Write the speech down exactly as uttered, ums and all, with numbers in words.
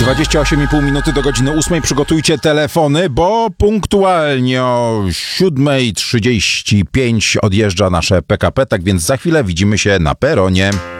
dwadzieścia osiem i pół minuty do godziny ósmej. Przygotujcie telefony, bo punktualnie o siódma trzydzieści pięć odjeżdża nasze P K P, tak więc za chwilę widzimy się na peronie.